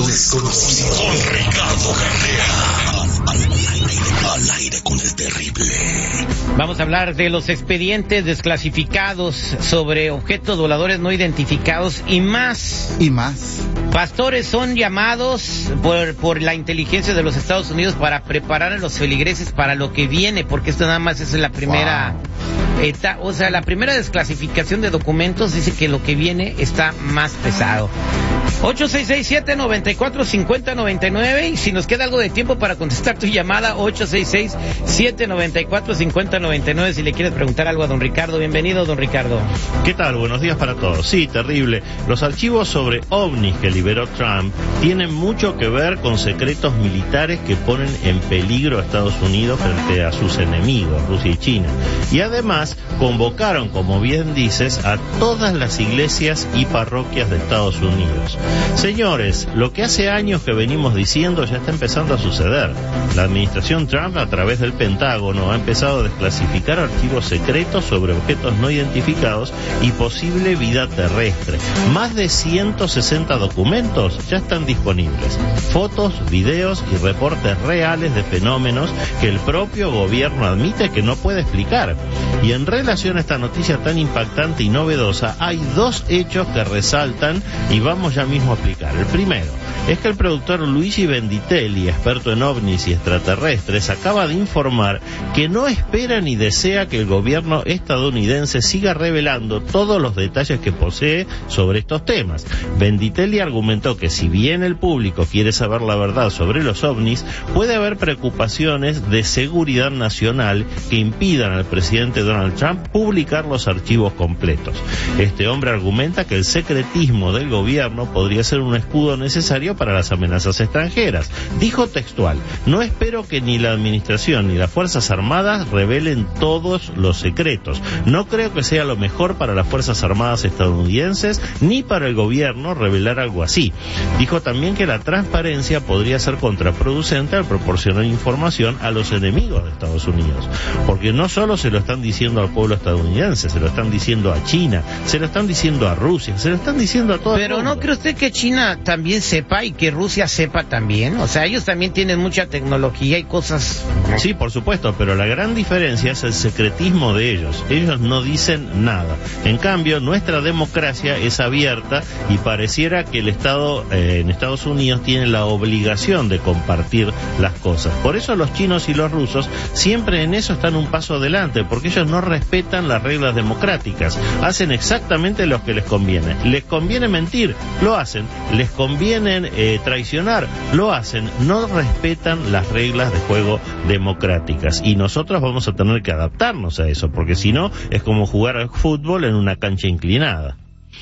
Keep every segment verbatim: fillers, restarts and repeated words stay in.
desconocido. Con Ricardo Carrera. Al, al, al, aire, al aire con el terrible. Vamos a hablar de los expedientes desclasificados sobre objetos voladores no identificados y más. Y más. Pastores son llamados por, por la inteligencia de los Estados Unidos para preparar a los feligreses para lo que viene, porque esto nada más es la primera... Wow. Eta, o sea, la primera desclasificación de documentos dice que lo que viene está más pesado. ocho seis seis siete, nueve cuatro cinco cero, nueve nueve, y si nos queda algo de tiempo para contestar tu llamada, ocho seis seis siete, nueve cuatro cinco cero, nueve nueve, si le quieres preguntar algo a don Ricardo. Bienvenido, don Ricardo. ¿Qué tal? Buenos días para todos. Sí, terrible. Los archivos sobre ovnis que liberó Trump tienen mucho que ver con secretos militares que ponen en peligro a Estados Unidos frente a sus enemigos, Rusia y China. Y además convocaron, como bien dices, a todas las iglesias y parroquias de Estados Unidos. Señores, lo que hace años que venimos diciendo ya está empezando a suceder. La administración Trump, a través del Pentágono, ha empezado a desclasificar archivos secretos sobre objetos no identificados y posible vida terrestre. Más de ciento sesenta documentos ya están disponibles. Fotos, videos y reportes reales de fenómenos que el propio gobierno admite que no puede explicar. Y en relación a esta noticia tan impactante y novedosa, hay dos hechos que resaltan y vamos ya mismo a explicar. El primero es que el productor Luigi Venditelli, experto en ovnis y extraterrestres, acaba de informar que no espera ni desea que el gobierno estadounidense siga revelando todos los detalles que posee sobre estos temas. Venditelli argumentó que si bien el público quiere saber la verdad sobre los ovnis, puede haber preocupaciones de seguridad nacional que impidan al presidente Donald Trump publicar los archivos completos. Este hombre argumenta que el secretismo del gobierno podría ser un escudo necesario para las amenazas extranjeras. Dijo textual: no espero que ni la administración ni las Fuerzas Armadas revelen todos los secretos. No creo que sea lo mejor para las Fuerzas Armadas estadounidenses ni para el gobierno revelar algo así. Dijo también que la transparencia podría ser contraproducente al proporcionar información a los enemigos de Estados Unidos, porque no solo se lo están diciendo al pueblo estadounidense, se lo están diciendo a China, se lo están diciendo a Rusia, se lo están diciendo a todo el mundo. Pero ¿no cree usted que China también sepa y que Rusia sepa también? O sea, ellos también tienen mucha tecnología y cosas... Sí, por supuesto, pero la gran diferencia es el secretismo de ellos. Ellos no dicen nada. En cambio, nuestra democracia es abierta y pareciera que el Estado eh, en Estados Unidos tiene la obligación de compartir las cosas. Por eso los chinos y los rusos siempre en eso están un paso adelante, porque ellos no respetan las reglas democráticas. Hacen exactamente lo que les conviene. Les conviene mentir, lo hacen. Les conviene eh, traicionar, lo hacen. No respetan las reglas de juego democráticas. Y nosotros vamos a tener que adaptarnos a eso, porque si no, es como jugar al fútbol en una cancha inclinada.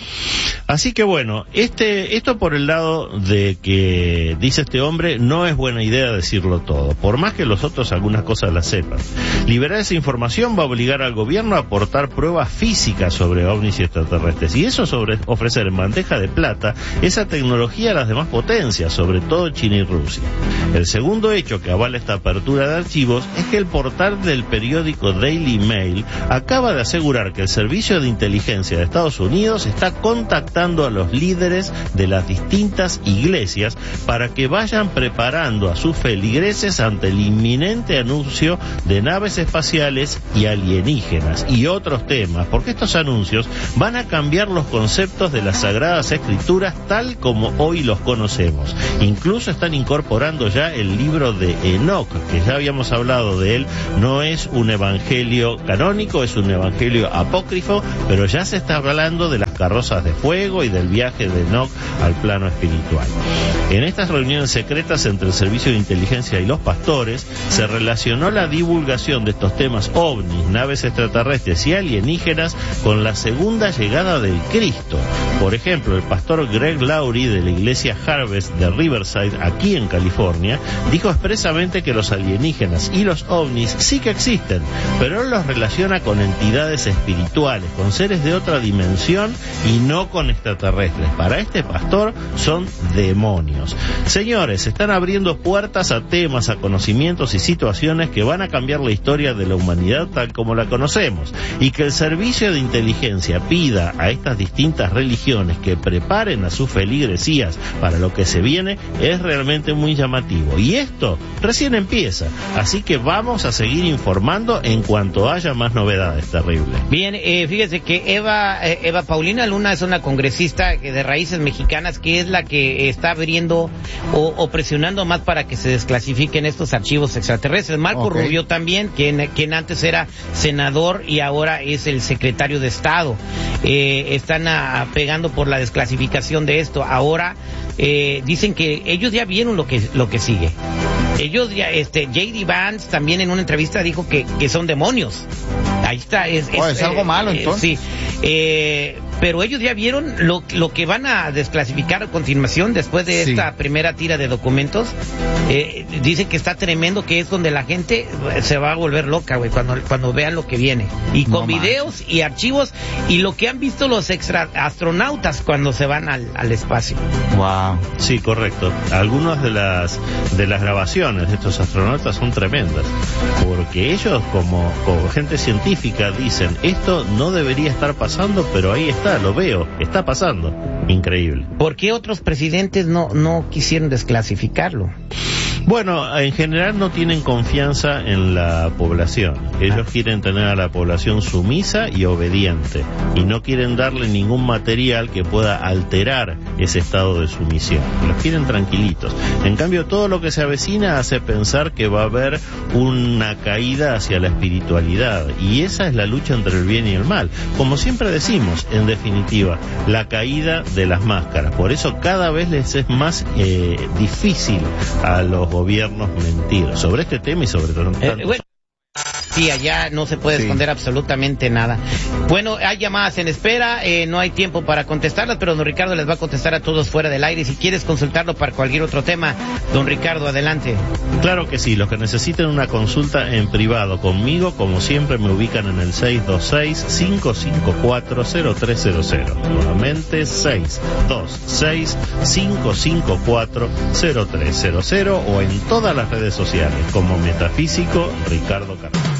Así que bueno, este, esto por el lado de que, dice este hombre, no es buena idea decirlo todo, por más que los otros algunas cosas las sepan. Liberar esa información va a obligar al gobierno a aportar pruebas físicas sobre ovnis y extraterrestres, y eso sobre ofrecer en bandeja de plata esa tecnología a las demás potencias, sobre todo China y Rusia. El segundo hecho que avala esta apertura de archivos es que el portal del periódico Daily Mail acaba de asegurar que el Servicio de Inteligencia de Estados Unidos está contactando a los líderes de las distintas iglesias para que vayan preparando a sus feligreses ante el inminente anuncio de naves espaciales y alienígenas y otros temas, porque estos anuncios van a cambiar los conceptos de las Sagradas Escrituras tal como hoy los conocemos. Incluso están incorporando ya el libro de Enoch, que ya habíamos hablado de él. No es un evangelio canónico, es un evangelio apócrifo, pero ya se está hablando de las carrozas de fuego y del viaje de Enoch al plano espiritual. En estas reuniones secretas entre el Servicio de Inteligencia y los pastores se relacionó la divulgación de estos temas ovnis, naves extraterrestres y alienígenas con la segunda llegada del Cristo. Por ejemplo, el pastor Greg Laurie de la iglesia Harvest de Riverside, aquí en California, dijo expresamente que los alienígenas y los ovnis sí que existen, pero él los relaciona con entidades espirituales, con seres de otra dimensión y no con extraterrestres. Para este pastor son demonios. Señores, se están abriendo puertas a temas, a conocimientos y situaciones que van a cambiar la historia de la humanidad tal como la conocemos, y que el Servicio de Inteligencia pida a estas distintas religiones religiones que preparen a sus feligresías para lo que se viene es realmente muy llamativo. Y esto recién empieza, así que vamos a seguir informando en cuanto haya más novedades terribles. Bien, eh, fíjese que Eva eh, Eva Paulina Luna es una congresista de raíces mexicanas que es la que está abriendo o, o presionando más para que se desclasifiquen estos archivos extraterrestres. Marco Okay. Rubio también, quien, quien antes era senador y ahora es el secretario de Estado. Eh, están a, a pegando por la desclasificación de esto. Ahora eh, dicen que ellos ya vieron lo que lo que sigue. Ellos ya, este, J D Vance también en una entrevista dijo que, que son demonios. Ahí está. Es, Oh, es algo malo, entonces. Sí. Eh, pero ellos ya vieron lo, lo que van a desclasificar a continuación después de Sí. esta primera tira de documentos. Eh, dicen que está tremendo, que es donde la gente se va a volver loca, güey, cuando, cuando vean lo que viene. Y con No videos y archivos y lo que han visto los extra astronautas cuando se van al, al espacio. Wow. Sí, correcto. Algunas de las de las grabaciones de estos astronautas son tremendas, porque ellos como, como gente científica dicen, esto no debería estar pasando, pero ahí está, lo veo, está pasando. Increíble. ¿Por qué otros presidentes no, no quisieron desclasificarlo? Bueno, en general no tienen confianza en la población. Ellos quieren tener a la población sumisa y obediente, y no quieren darle ningún material que pueda alterar ese estado de sumisión. Los quieren tranquilitos. En cambio, todo lo que se avecina hace pensar que va a haber una caída hacia la espiritualidad, y esa es la lucha entre el bien y el mal. Como siempre decimos, en definitiva, la caída de las máscaras. Por eso cada vez les es más eh, difícil a los gobiernos mentir sobre este tema y sobre todo Eh, bueno, sí, allá no se puede Sí. esconder absolutamente nada. Bueno, hay llamadas en espera, eh, no hay tiempo para contestarlas, pero don Ricardo les va a contestar a todos fuera del aire. Si quieres consultarlo para cualquier otro tema, don Ricardo, adelante. Claro que sí, los que necesiten una consulta en privado conmigo, como siempre, me ubican en el seis dos seis, cinco cinco cuatro, cero tres cero cero. Nuevamente, seis dos seis, cinco cinco cuatro, cero tres cero cero, o en todas las redes sociales como Metafísico Ricardo Carlos.